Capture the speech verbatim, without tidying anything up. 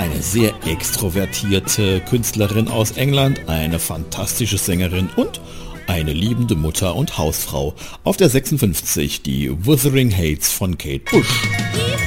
eine sehr extrovertierte Künstlerin aus England, eine fantastische Sängerin und eine liebende Mutter und Hausfrau. Auf der sechsundfünfzig die Wuthering Heights von Kate Bush.